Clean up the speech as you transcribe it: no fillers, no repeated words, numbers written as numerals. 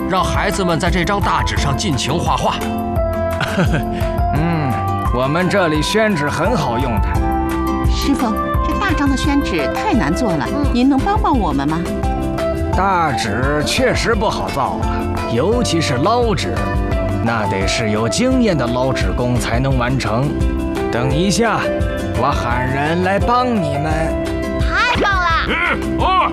让孩子们在这张大纸上尽情画画。 我们这里宣纸很好用的。 师傅，这大张的宣纸太难做了，您能帮帮我们吗？ 大纸确实不好造啊，尤其是捞纸，那得是有经验的捞纸工才能完成。等一下，我喊人来帮你们。 太棒了！